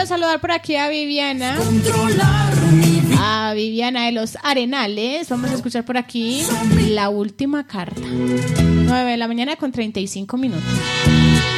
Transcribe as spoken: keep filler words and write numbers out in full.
quiero saludar por aquí a Viviana. A Viviana de los Arenales. Vamos a escuchar por aquí la última carta. nueve de la mañana con treinta y cinco minutos.